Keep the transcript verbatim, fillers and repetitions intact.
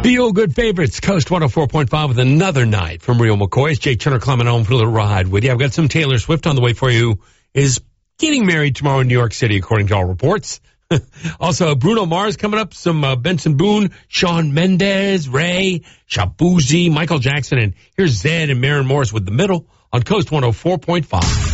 Feel Good Favorites, Coast one oh four point five with another night from Real McCoy. It's Jay Turner climbing home for a little ride with you. I've got some Taylor Swift on the way for you. Is getting married tomorrow in New York City, according to all reports. Also, Bruno Mars coming up, some uh, Benson Boone, Shawn Mendes, Ray, Shabuzi, Michael Jackson, and here's Zed and Maren Morris with The Middle on Coast one oh four point five.